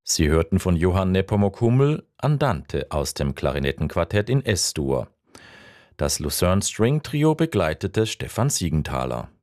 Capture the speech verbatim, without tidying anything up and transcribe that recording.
Sie hörten von Johann Nepomuk Hummel Andante aus dem Klarinettenquartett in Es-Dur. Das Lucerne String Trio begleitete Stefan Siegenthaler.